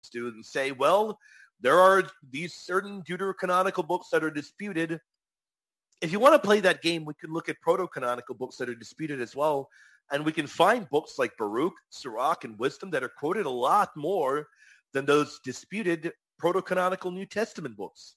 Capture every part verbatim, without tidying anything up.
to and say, well, there are these certain deuterocanonical books that are disputed. If you want to play that game, we can look at proto-canonical books that are disputed as well. And we can find books like Baruch, Sirach, and Wisdom that are quoted a lot more than those disputed proto-canonical New Testament books.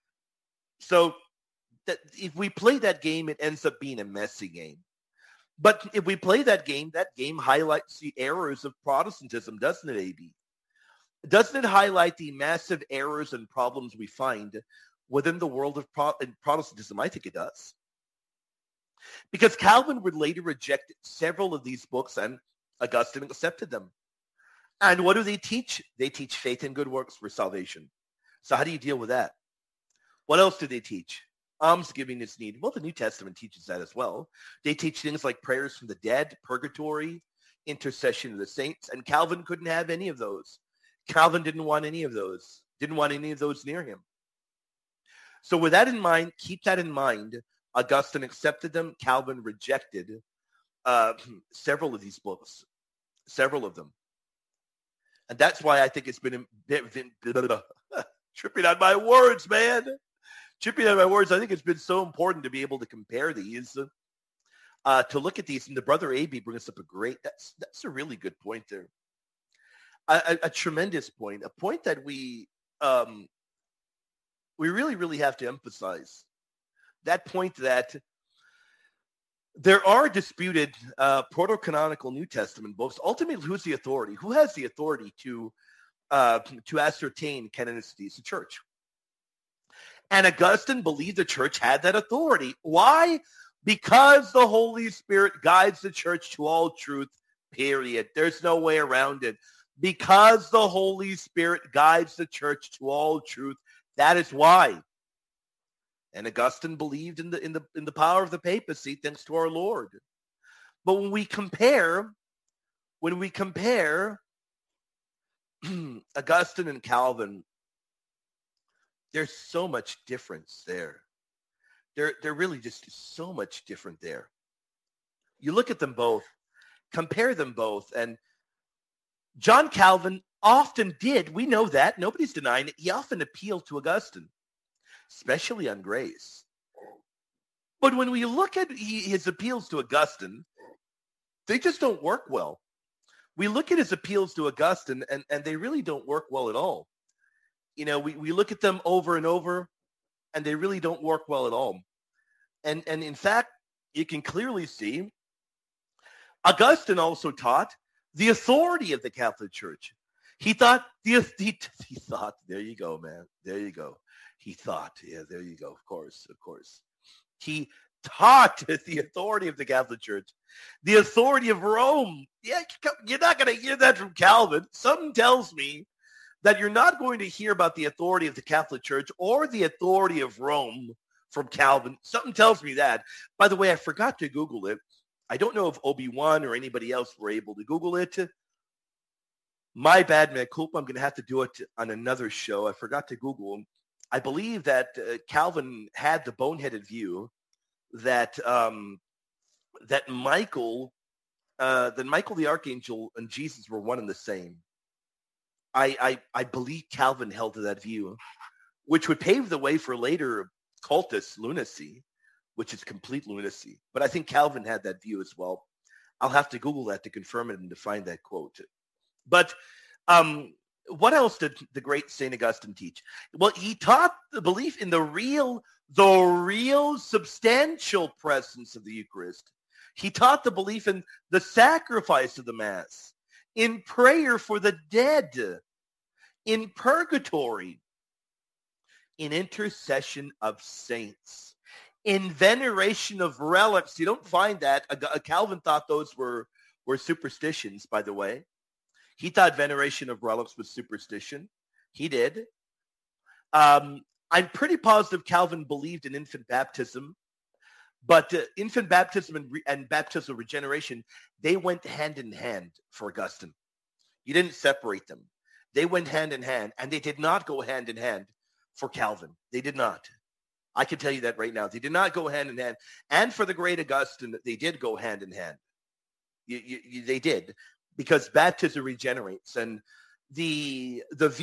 So that if we play that game, it ends up being a messy game. But if we play that game, that game highlights the errors of Protestantism, doesn't it, A B? Doesn't it highlight the massive errors and problems we find within the world of Pro- Protestantism? I think it does. Because Calvin would later reject several of these books and Augustine accepted them. And what do they teach? They teach faith and good works for salvation. So how do you deal with that? What else do they teach? Almsgiving is needed. Well, the New Testament teaches that as well. They teach things like prayers from the dead, purgatory, intercession of the saints, and Calvin couldn't have any of those. Calvin didn't want any of those, didn't want any of those near him. So with that in mind, keep that in mind. Augustine accepted them. Calvin rejected uh, several of these books, several of them. And that's why I think it's been, been, been tripping on my words, man. Tripping on my words. I think it's been so important to be able to compare these, uh, to look at these. And the brother A B brings up a great, that's, that's a really good point there. A, a, a tremendous point, a point that we um, we really, really have to emphasize. That point that there are disputed uh, proto-canonical New Testament books. Ultimately, who's the authority? Who has the authority to uh, to ascertain canonicity? It's the church. And Augustine believed the church had that authority. Why? Because the Holy Spirit guides the church to all truth, period. There's no way around it. Because the Holy Spirit guides the church to all truth. That is why. And Augustine believed in the in the in the power of the papacy, thanks to our Lord. But when we compare, when we compare Augustine and Calvin, there's so much difference there. There, there really just is so much different there. You look at them both, compare them both, and John Calvin often did, we know that, nobody's denying it, he often appealed to Augustine, especially on grace. But when we look at his appeals to Augustine, they just don't work well. We look at his appeals to Augustine, and, and they really don't work well at all. You know, we, we look at them over and over, and they really don't work well at all. And, and in fact, you can clearly see Augustine also taught the authority of the Catholic Church. He thought, the he, he thought, there you go, man. There you go. He thought, yeah, there you go. Of course, of course. He taught the authority of the Catholic Church, the authority of Rome. Yeah, you're not going to hear that from Calvin. Something tells me that you're not going to hear about the authority of the Catholic Church or the authority of Rome from Calvin. Something tells me that. By the way, I forgot to Google it. I don't know if Obi-Wan or anybody else were able to Google it. My bad, man. Culpa. I'm going to have to do it on another show. I forgot to Google. I believe that uh, Calvin had the boneheaded view that um, that Michael, uh, that Michael the Archangel and Jesus were one and the same. I, I I believe Calvin held to that view, which would pave the way for later cultist lunacy, which is complete lunacy. But I think Calvin had that view as well. I'll have to Google that to confirm it and to find that quote. But um, what else did the great Saint Augustine teach? Well, he taught the belief in the real, the real substantial presence of the Eucharist. He taught the belief in the sacrifice of the Mass, in prayer for the dead, in purgatory, in intercession of saints, in veneration of relics. You don't find that. Calvin thought those were, were superstitions, by the way. He thought veneration of relics was superstition. He did. Um, I'm pretty positive Calvin believed in infant baptism, but uh, infant baptism and, re- and baptismal regeneration, they went hand in hand for Augustine. You didn't separate them. They went hand in hand, and they did not go hand in hand for Calvin. They did not. I can tell you that right now. They did not go hand in hand. And for the great Augustine, they did go hand in hand. You, you, you, they did, because baptism regenerates. And the the